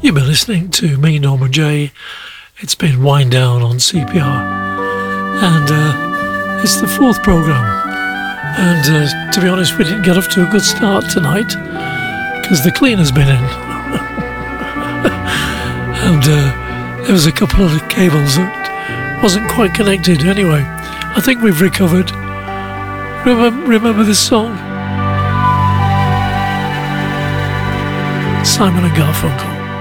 You've been listening to me, Norman J. It's been Wind Down on CPR. And it's the fourth programme. And to be honest, we didn't get off to a good start tonight because the cleaner's been in. And there was a couple of the cables that wasn't quite connected. Anyway, I think we've recovered. Remember this song? Simon and Garfunkel.